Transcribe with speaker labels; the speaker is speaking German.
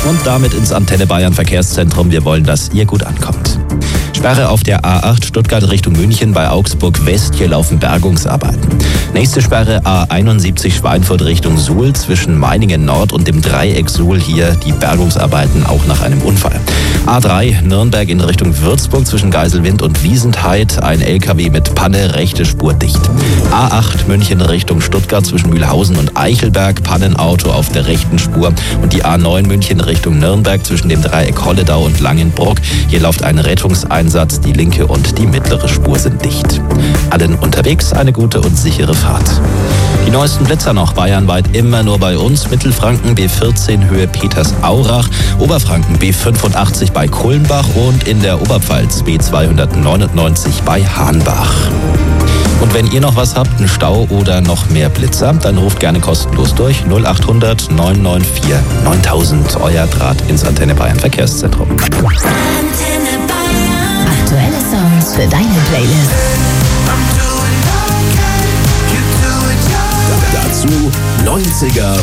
Speaker 1: und damit ins Antenne Bayern Verkehrszentrum. Wir wollen, dass ihr gut ankommt. Sperre auf der A8 Stuttgart Richtung München bei Augsburg West. Hier laufen Bergungsarbeiten. Nächste Sperre A71 Schweinfurt Richtung Suhl zwischen Meiningen Nord und dem Dreieck Suhl. Hier die Bergungsarbeiten auch nach einem Unfall. A3 Nürnberg in Richtung Würzburg zwischen Geiselwind und Wiesentheid. Ein LKW mit Panne, rechte Spur dicht. A8 München Richtung Stuttgart zwischen Mühlhausen und Eichelberg. Pannenauto auf der rechten Spur. Und die A9 München Richtung Nürnberg zwischen dem Dreieck Holledau und Langenbruck. Hier läuft ein Rettungseinsatz. Die linke und die mittlere Spur sind dicht. Allen unterwegs eine gute und sichere Fahrt. Die neuesten Blitzer noch bayernweit immer nur bei uns. Mittelfranken B14 Höhe Petersaurach, Oberfranken B85 bei Kulmbach und in der Oberpfalz B299 bei Hahnbach. Und wenn ihr noch was habt, einen Stau oder noch mehr Blitzer, dann ruft gerne kostenlos durch 0800 994 9000. Euer Draht ins Antenne Bayern Verkehrszentrum.
Speaker 2: Aktuelle Songs für deine Playlist.
Speaker 3: Dazu 90er